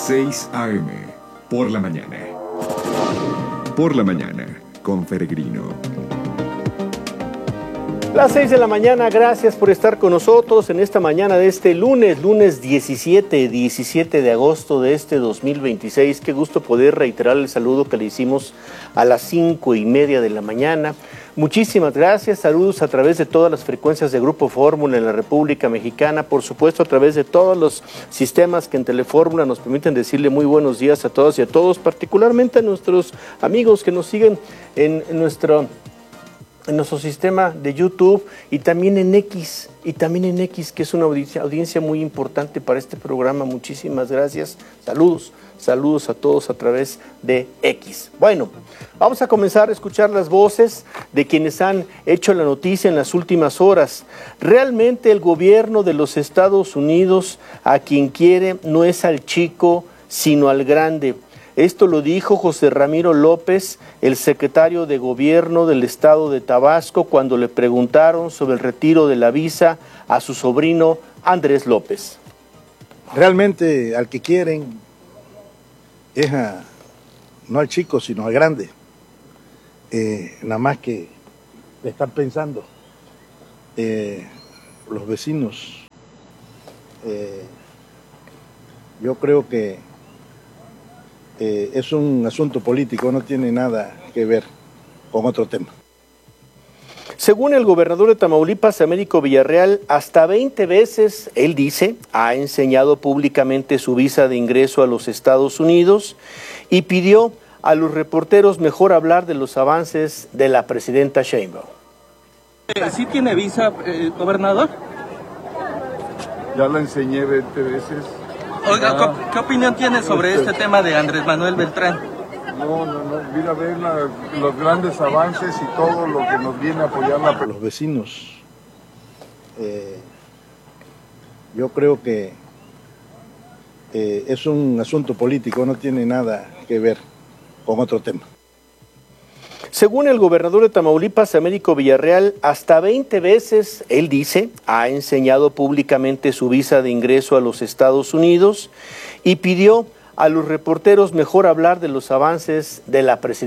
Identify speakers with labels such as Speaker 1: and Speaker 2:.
Speaker 1: 6 AM, por la mañana. Por la mañana, con Peregrino.
Speaker 2: Las 6 de la mañana, gracias por estar con nosotros en esta mañana de este lunes 17 de agosto de este 2026. Qué gusto poder reiterar el saludo que le hicimos a las 5:30 de la mañana. Muchísimas gracias, saludos a través de todas las frecuencias de Grupo Fórmula en la República Mexicana, por supuesto a través de todos los sistemas que en Telefórmula nos permiten decirle muy buenos días a todas y a todos, particularmente a nuestros amigos que nos siguen en nuestro sistema de YouTube y también en X, que es una audiencia muy importante para este programa. Muchísimas gracias, saludos a todos a través de X. Bueno, vamos a comenzar a escuchar las voces de quienes han hecho la noticia en las últimas horas. Realmente el gobierno de los Estados Unidos a quien quiere no es al chico, sino al grande. Esto lo dijo José Ramiro López, el secretario de Gobierno del Estado de Tabasco, cuando le preguntaron sobre el retiro de la visa a su sobrino Andrés López.
Speaker 3: Realmente al que quieren es no al chico, sino al grande. Nada más que le están pensando los vecinos. Yo creo que es un asunto político, no tiene nada que ver con otro tema.
Speaker 2: Según el gobernador de Tamaulipas, Américo Villarreal, hasta 20 veces, él dice, ha enseñado públicamente su visa de ingreso a los Estados Unidos y pidió a los reporteros mejor hablar de los avances de la presidenta Sheinbaum.
Speaker 4: ¿Sí tiene visa, gobernador?
Speaker 5: Ya la enseñé 20 veces.
Speaker 4: Oiga, ¿qué opinión tiene sobre este tema de Andrés Manuel Beltrán?
Speaker 5: No, mira, ver los grandes avances y todo lo que nos viene a apoyar
Speaker 3: los vecinos. Yo creo que es un asunto político, no tiene nada que ver con otro tema.
Speaker 2: Según el gobernador de Tamaulipas, Américo Villarreal, hasta 20 veces, él dice, ha enseñado públicamente su visa de ingreso a los Estados Unidos y pidió a los reporteros mejor hablar de los avances de la presidencia.